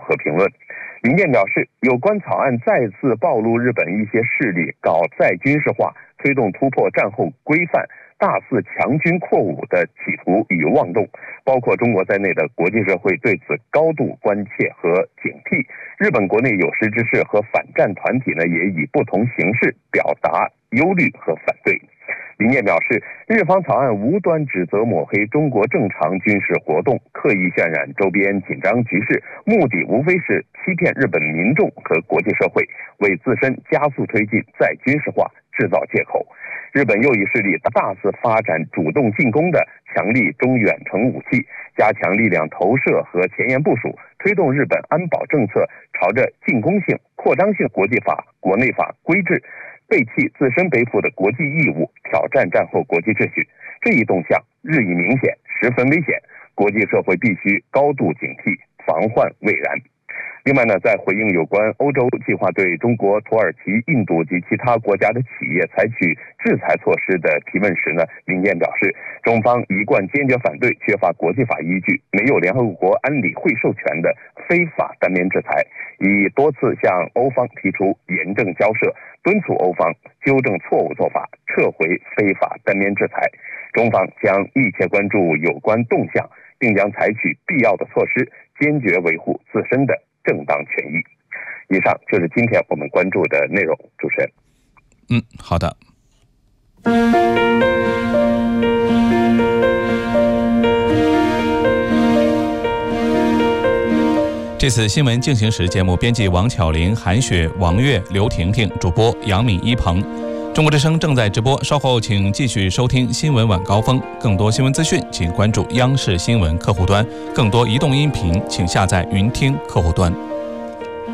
和评论。林健表示，有关草案再次暴露日本一些势力搞再军事化、推动突破战后规范、大肆强军扩武的企图与妄动，包括中国在内的国际社会对此高度关切和警惕。日本国内有识之士和反战团体呢，也以不同形式表达忧虑和反对。林健表示，日方草案无端指责抹黑中国正常军事活动，刻意渲染周边紧张局势，目的无非是欺骗日本民众和国际社会，为自身加速推进再军事化制造借口。日本右翼势力大肆发展主动进攻的强力中远程武器，加强力量投射和前沿部署，推动日本安保政策朝着进攻性、扩张性国际法、国内法规制，背弃自身背负的国际义务，挑战战后国际秩序。这一动向日益明显，十分危险，国际社会必须高度警惕，防患未然。另外呢，在回应有关欧洲计划对中国、土耳其、印度及其他国家的企业采取制裁措施的提问时呢，林健表示，中方一贯坚决反对缺乏国际法依据、没有联合国安理会授权的非法单边制裁，已多次向欧方提出严正交涉，敦促欧方纠正错误做法，撤回非法单边制裁。中方将密切关注有关动向，并将采取必要的措施，坚决维护自身的正当权益。以上就是今天我们关注的内容。主持人。 好的。这次新闻进行时节目编辑王巧玲、韩雪、王悦、刘婷婷，主播杨敏、一鹏。中国之声正在直播，稍后请继续收听新闻晚高峰。更多新闻资讯请关注央视新闻客户端，更多移动音频请下载云听客户端。